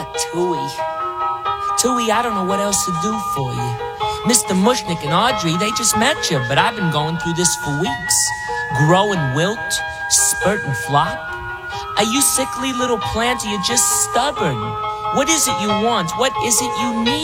what, Tooey? Tooey, I don't know what else to do for you. Mr. Mushnick and Audrey, they just met you, but I've been going through this for weeks. Grow and wilt, spurt and flop. Are you sickly little plant, or you just stubborn? What is it you want? What is it you need?